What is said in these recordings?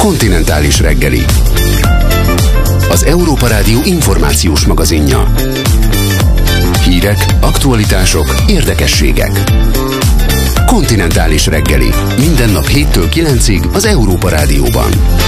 Kontinentális reggeli. Az Európa Rádió információs magazinja. Hírek, aktualitások, érdekességek. Kontinentális reggeli. Minden nap 7-től 9-ig az Európa Rádióban.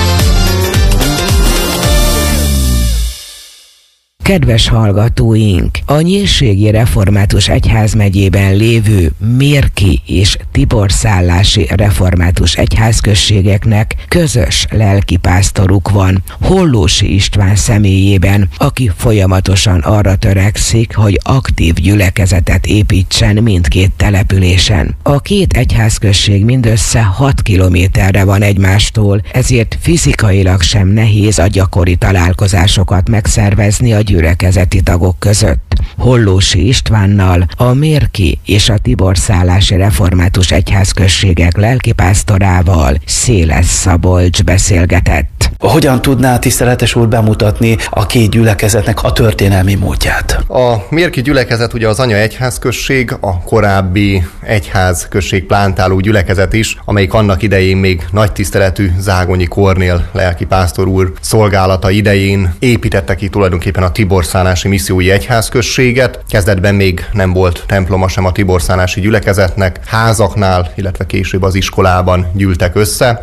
Kedves hallgatóink! A Nyírségi Református Egyházmegyében lévő Mérki és Tiborszállási Református egyházközségeknek közös lelkipásztoruk van, Hollósi István személyében, aki folyamatosan arra törekszik, hogy aktív gyülekezetet építsen mindkét településen. A két egyházközség mindössze 6 kilométerre van egymástól, ezért fizikailag sem nehéz a gyakori találkozásokat megszervezni a gyülekezeti tagok között. Hollósi Istvánnal, a Mérki és a Tiborszállási Református egyházközségek lelkipásztorával Széles Szabolcs beszélgetett. Hogyan tudná tiszteletes úr bemutatni a két gyülekezetnek a történelmi múltját? A Mérki gyülekezet ugye az anya egyházközség, a korábbi egyházközség plántáló gyülekezet is, amelyik annak idején még nagy tiszteletű Zágonyi Kornél lelkipásztor úr szolgálata idején építette ki tulajdonképpen a Tiborszállási Missziói Egyházközséget. Kezdetben még nem volt temploma sem a Tiborszállási gyülekezetnek, házaknál, illetve később az iskolában gyűltek össze.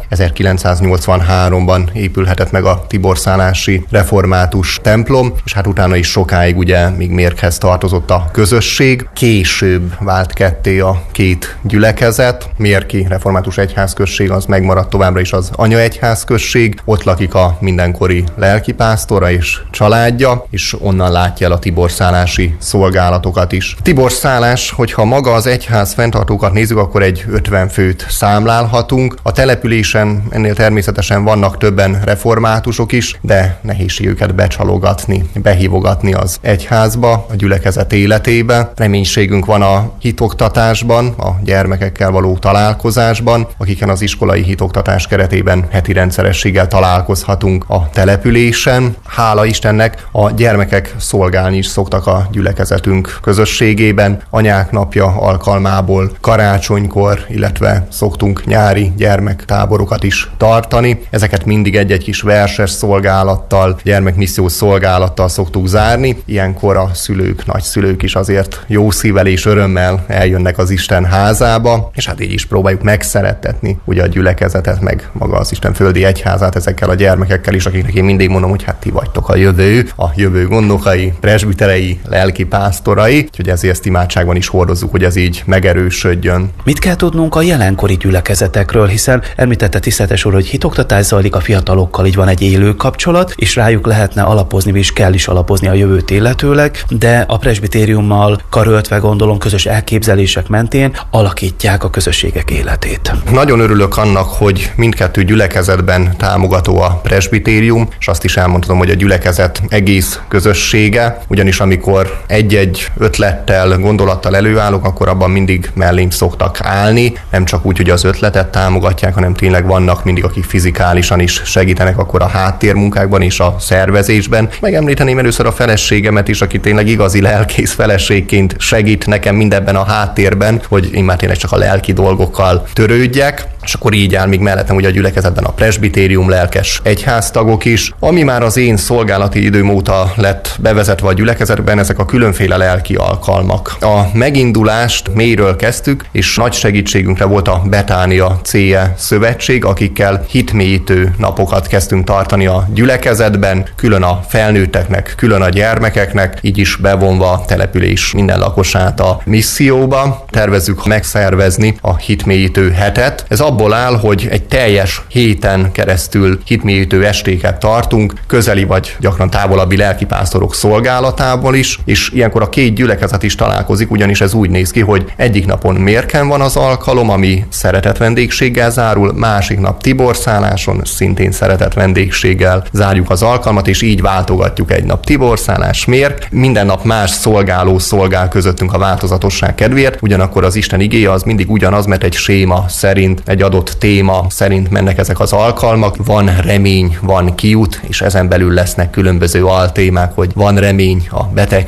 1983-ban épülhetett meg a Tiborszállási Református templom, és hát utána is sokáig ugye még Mérkhez tartozott a közösség. Később vált ketté a két gyülekezet. Mérki Református Egyházközség az megmaradt továbbra is az anya egyházközség, ott lakik a mindenkori lelkipásztora és családja, és onnan látja el a tiborszállási szolgálatokat is. Tiborszállás, hogyha maga az egyház fenntartókat nézzük, akkor egy 50 főt számlálhatunk. A településen ennél természetesen vannak többen reformátusok is, de nehézség őket becsalogatni, behívogatni az egyházba, a gyülekezet életébe. Reménységünk van a hitoktatásban, a gyermekekkel való találkozásban, akiken az iskolai hitoktatás keretében heti rendszerességgel találkozhatunk a településen. Hála Istennek a gyermekek szolgálni is szoktak a gyülekezetünk közösségében, anyák napja alkalmából, karácsonykor, illetve szoktunk nyári gyermektáborokat is tartani. Ezeket mindig egy-egy kis verses szolgálattal, gyermekmissziós szolgálattal szoktuk zárni. Ilyenkor a szülők, nagyszülők is azért jó szívvel és örömmel eljönnek az Isten házába, és hát így is próbáljuk megszerettetni ugye a gyülekezetet, meg maga az Isten földi egyházát ezekkel a gyermekekkel is, akiknek én mindig mondom, hogy hát ti vagytok a jövő gondnokai, presbiterei, lelkipásztorai, úgyhogy ezért ezt imádságban is hordozzuk, hogy ez így megerősödjön. Mit kell tudnunk a jelenkori gyülekezetekről, hiszen említette tiszteletes úr, hogy hitoktatás zajlik a fiatalokkal, így van egy élő kapcsolat, és rájuk lehetne alapozni, és kell is alapozni a jövőt illetőleg, de a presbitériummal karöltve gondolom közös elképzelések mentén alakítják a közösségek életét. Nagyon örülök annak, hogy mindkettő gyülekezetben támogató a presbitérium, és azt is elmondhatom, hogy a gyülekezet egész közössége, ugyanis amikor egy-egy ötlettel, gondolattal előállok, akkor abban mindig mellém szoktak állni, nem csak úgy, hogy az ötletet támogatják, hanem tényleg vannak mindig, akik fizikálisan is segítenek akkor a háttérmunkákban és a szervezésben. Megemlíteném először a feleségemet is, aki tényleg igazi lelkész feleségként segít nekem mindebben a háttérben, hogy én már tényleg csak a lelki dolgokkal törődjek, és akkor így áll még mellettem ugye a gyülekezetben a presbitérium, lelkes egyháztagok is, ami már az én szolgálati időm óta lett bevezetve a gyülekezetben, ezek a különféle lelki alkalmak. A megindulást mélyről kezdtük, és nagy segítségünkre volt a Betánia CE szövetség, akikkel hitmélyítő napokat kezdtünk tartani a gyülekezetben, külön a felnőtteknek, külön a gyermekeknek, így is bevonva a település minden lakosát a misszióba. Tervezzük megszervezni a hitmélyítő hetet. Ez abból áll, hogy egy teljes héten keresztül hitmélyítő estéket tartunk, közeli vagy gyakran távolabbi lelkipásztorok szolgálatából is, és ilyenkor a két gyülekezet is találkozik, ugyanis ez úgy néz ki, hogy egyik napon Mérken van az alkalom, ami szeretett vendégséggel zárul, másik nap Tiborszálláson szintén szeretett vendégséggel zárjuk az alkalmat, és így váltogatjuk, egy nap Tiborszállás, Mérk, minden nap más szolgáló szolgál közöttünk a változatosság kedvéért, ugyanakkor az Isten igéje az mindig ugyanaz, mert egy séma szerint, egy adott téma szerint mennek ezek az alkalmak, van remény, van kiút, és ezen belül lesznek különböző altémák, hogy van remény a betegség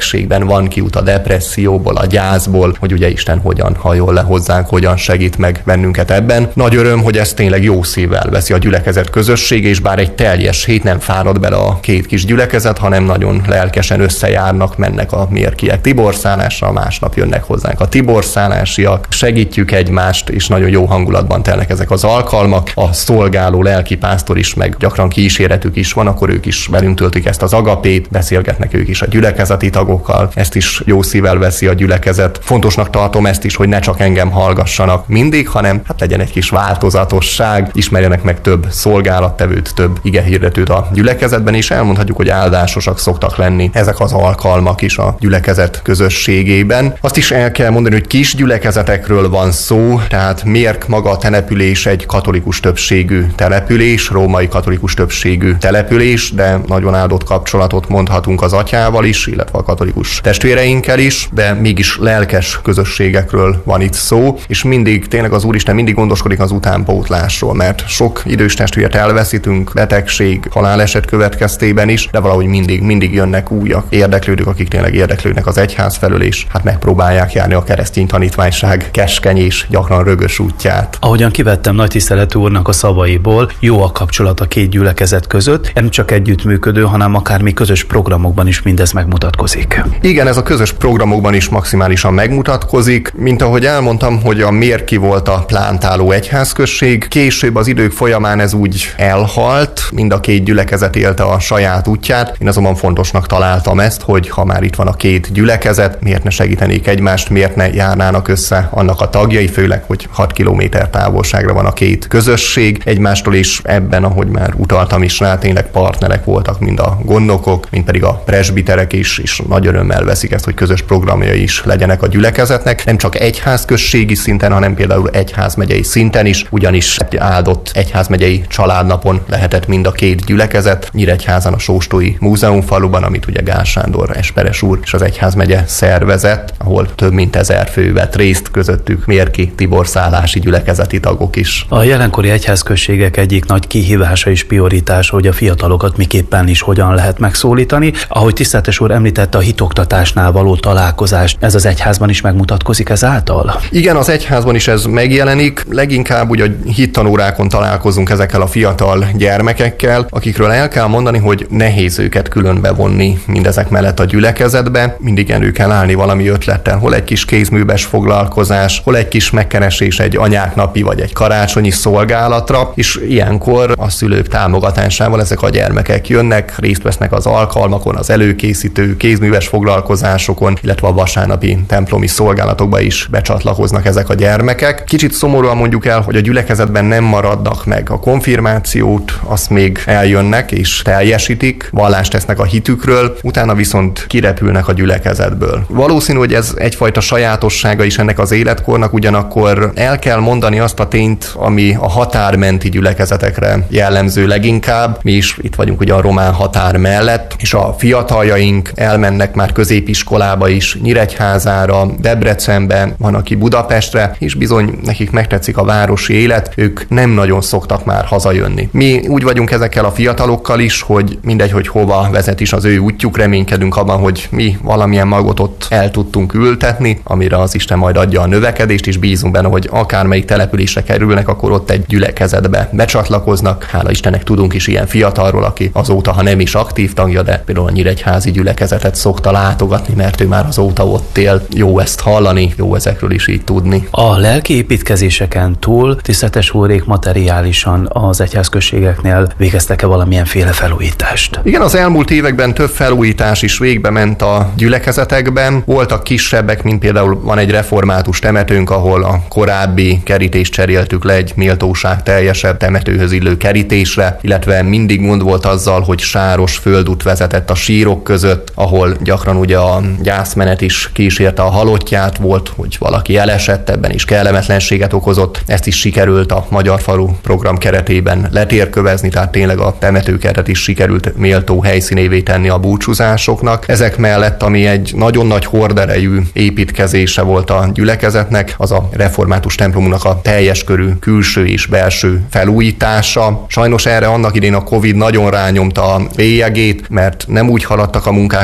betegségben van kiút a depresszióból, a gyászból, hogy ugye Isten hogyan hajol le hozzánk, hogyan segít meg bennünket ebben. Nagy öröm, hogy ezt tényleg jó szívvel veszi a gyülekezet közösség, és bár egy teljes hét nem fárad bele a két kis gyülekezet, hanem nagyon lelkesen összejárnak, mennek a mérkiek Tiborszánásra, másnap jönnek hozzánk a tiborszánásiak, segítjük egymást, és nagyon jó hangulatban telnek ezek az alkalmak. A szolgáló lelkipásztor is, meg gyakran kíséretük is van, akkor ők is velünk töltik ezt az agapét, beszélgetnek ők is a gyülekezeti tagokkal, ezt is jó szívvel veszi a gyülekezet. Fontosnak tartom ezt is, hogy ne csak engem hallgassanak mindig, hanem hát legyen egy kis változatosság, ismerjenek meg több szolgálattevőt, több igehirdetőt a gyülekezetben, és elmondhatjuk, hogy áldásosak szoktak lenni ezek az alkalmak is a gyülekezet közösségében. Azt is el kell mondani, hogy kis gyülekezetekről van szó, tehát Mérk maga a település egy katolikus többségű település, római katolikus többségű település, de nagyon áldott kapcsolatot mondhatunk az atyával is, illetve a katolikus testvéreinkkel is, de mégis lelkes közösségekről van itt szó, és mindig, tényleg az Úristen mindig gondoskodik az utánpótlásról, mert sok idős testvért elveszítünk, betegség, haláleset következtében is, de valahogy mindig jönnek újak, érdeklődők, akik tényleg érdeklődnek az egyház felől, és hát megpróbálják járni a keresztény tanítványság keskeny és gyakran rögös útját. Ahogyan kivettem nagy tiszteletű úrnak a szavaiból, jó a kapcsolat a két gyülekezet között, nem csak együttműködő, hanem akár még közös programokban is mindez megmutatkozik. Igen, ez a közös programokban is maximálisan megmutatkozik, mint ahogy elmondtam, hogy a Mérki volt a plántáló egyházközség, később az idők folyamán ez úgy elhalt, mind a két gyülekezet élte a saját útját. Én azonban fontosnak találtam ezt, hogy ha már itt van a két gyülekezet, miért ne segítenék egymást, miért ne járnának össze annak a tagjai, főleg, hogy 6 kilométer távolságra van a két közösség egymástól, és ebben, ahogy már utaltam is rá, tényleg partnerek voltak mind a gondnokok, mind pedig a presbiterek is, és nagy örömmel veszik ezt, hogy közös programjai is legyenek a gyülekezetnek, nem csak egyházközségi szinten, hanem például egyházmegyei szinten is, ugyanis egy áldott egyházmegyei családnapon lehetett mind a két gyülekezet, Nyíregyházan a Sóstói Múzeumfaluban, amit ugye Gál Sándor Esperes úr és az egyházmegye szervezett, ahol több mint 1000 fő vett részt, közöttük mérki tiborszálási gyülekezeti tagok is. A jelenkori egyházközségek egyik nagy kihívása és prioritása, hogy a fiatalokat miképpen is hogyan lehet megszólítani. Ahogy tiszteletes úr említette, a hitoktatásnál való találkozás, ez az egyházban is megmutatkozik ezáltal? Igen, az egyházban is ez megjelenik. Leginkább ugye a hittanórákon találkozunk ezekkel a fiatal gyermekekkel, akikről el kell mondani, hogy nehéz őket külön bevonni mindezek mellett a gyülekezetbe. Mindig elő kell állni valami ötlettel, hol egy kis kézműves foglalkozás, hol egy kis megkeresés egy anyáknapi vagy egy karácsonyi szolgálatra, és ilyenkor a szülők támogatásával ezek a gyermekek jönnek, részt vesznek az alkalmakon, az előkészítő kézműves foglalkozásokon, illetve a vasárnapi templomi szolgálatokba is becsatlakoznak ezek a gyermekek. Kicsit szomorúan mondjuk el, hogy a gyülekezetben nem maradnak meg. A konfirmációt azt még eljönnek és teljesítik, vallást tesznek a hitükről, utána viszont kirepülnek a gyülekezetből. Valószínű, hogy ez egyfajta sajátossága is ennek az életkornak, ugyanakkor el kell mondani azt a tényt, ami a határmenti gyülekezetekre jellemző leginkább. Mi is itt vagyunk ugye a román határ mellett, és a fiataljaink elmennek már középiskolába is, Nyíregyházára, Debrecenbe, van aki Budapestre, és bizony nekik megtetszik a városi élet, ők nem nagyon szoktak már hazajönni. Mi úgy vagyunk ezekkel a fiatalokkal is, hogy mindegy, hogy hova vezet is az ő útjuk, reménykedünk abban, hogy mi valamilyen magot ott el tudtunk ültetni, amire az Isten majd adja a növekedést, és bízunk benne, hogy akármelyik településre kerülnek, akkor ott egy gyülekezetbe becsatlakoznak. Hála Istennek tudunk is ilyen fiatalról, aki azóta, ha nem is aktív tagja, de például a nyíregyházi gyülekezetet szokta látogatni, mert ő már azóta ott él. Jó ezt hallani, jó ezekről is így tudni. A lelki építkezéseken túl tiszteletes úrék materiálisan az egyházközségeknél végeztek-e valamilyenféle felújítást? Igen, az elmúlt években több felújítás is végbe ment a gyülekezetekben. Voltak kisebbek, mint például van egy református temetőnk, ahol a korábbi kerítést cseréltük le egy méltóság teljesebb temetőhöz illő kerítésre, illetve mindig gond volt azzal, hogy sáros földút vezetett a sírok között, ahol gyakran ugye a gyászmenet is kísérte a halottját, volt, hogy valaki elesett, ebben is kellemetlenséget okozott. Ezt is sikerült a Magyar Falu program keretében letérkövezni, tehát tényleg a temetőkertet is sikerült méltó helyszínévé tenni a búcsúzásoknak. Ezek mellett, ami egy nagyon nagy horderejű építkezése volt a gyülekezetnek, az a református templomunknak a teljes körű külső és belső felújítása. Sajnos erre annak idén a Covid nagyon rányomta a bélyegét, mert nem úgy haladtak a munkák, ahogy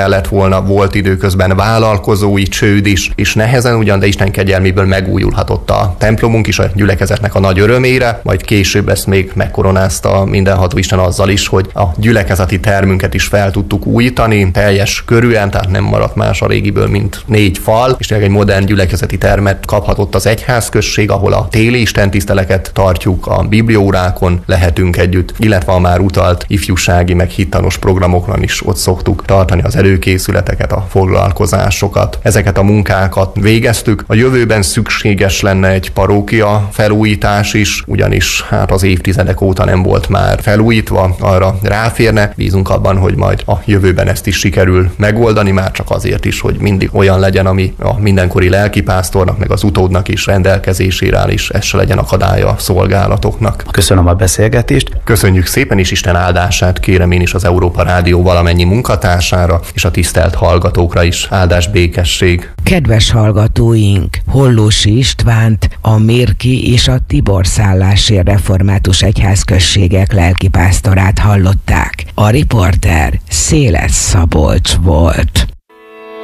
kellett volna, volt időközben vállalkozói csőd is, és nehezen ugyan, de Isten kegyelméből megújulhatott a templomunk is a gyülekezetnek a nagy örömére, majd később ezt még megkoronázta mindenható Isten azzal is, hogy a gyülekezeti termünket is fel tudtuk újítani, teljes körűen, tehát nem maradt más a régiből, mint 4 fal, és tényleg egy modern gyülekezeti termet kaphatott az egyházközség, ahol a téli istentiszteleket tartjuk, a bibliórákon lehetünk együtt, illetve a már utalt ifjúsági meg hittanos programokon is ott szoktuk tartani az előkészületeket, a foglalkozásokat. Ezeket a munkákat végeztük. A jövőben szükséges lenne egy parókia felújítás is, ugyanis hát az évtizedek óta nem volt már felújítva, arra ráférne. Bízunk abban, hogy majd a jövőben ezt is sikerül megoldani, már csak azért is, hogy mindig olyan legyen, ami a mindenkori lelkipásztornak, meg az utódnak is rendelkezésére áll, és ez se legyen akadálya a szolgálatoknak. Köszönöm a beszélgetést. Köszönjük szépen, és Isten áldását kérem én is az Európa Rádió valamennyi munkatársára, és a tisztelt hallgatókra is. Áldás, békesség! Kedves hallgatóink, Hollósi Istvánt, a Mérki és a Tiborszállási Református Egyházközségek lelkipásztorát hallották. A riporter Széles Szabolcs volt.